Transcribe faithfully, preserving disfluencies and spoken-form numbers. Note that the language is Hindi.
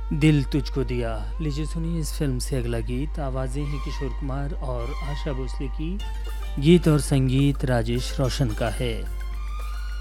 दिल तुझको दिया। लीजिए सुनिए इस फिल्म से अगला गीत। आवाज़ें हैं किशोर कुमार और आशा भोसले की, गीत और संगीत राजेश रोशन का है।